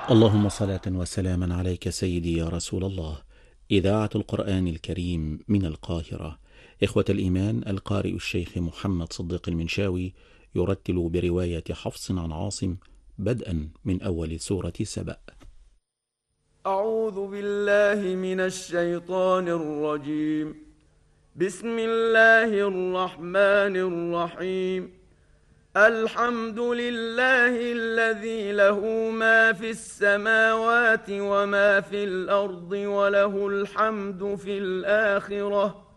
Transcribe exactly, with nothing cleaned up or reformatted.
اللهم صلاة وسلاما عليك سيدي يا رسول الله. إذاعة القرآن الكريم من القاهرة. إخوة الإيمان، القارئ الشيخ محمد صديق المنشاوي يرتل برواية حفص عن عاصم بدءا من أول سورة سبأ. أعوذ بالله من الشيطان الرجيم. بسم الله الرحمن الرحيم. الحمد لله الذي له ما في السماوات وما في الأرض وله الحمد في الآخرة